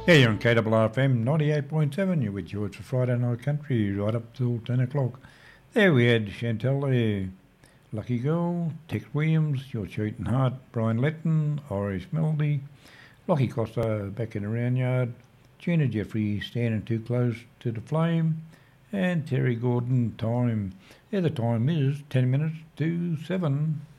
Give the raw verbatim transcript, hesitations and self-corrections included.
Yeah, you're on K R R F M ninety-eight point seven. You're with George for Friday Night Country right up till ten o'clock. There we had Chantel there, Lucky Girl, Tex Williams, Your Cheating Heart, Brian Letton, Irish Melody, Lockie Costa back in the round yard, Gina Jeffrey standing too close to the flame, and Terry Gordon time. Yeah, the time is ten minutes to seven.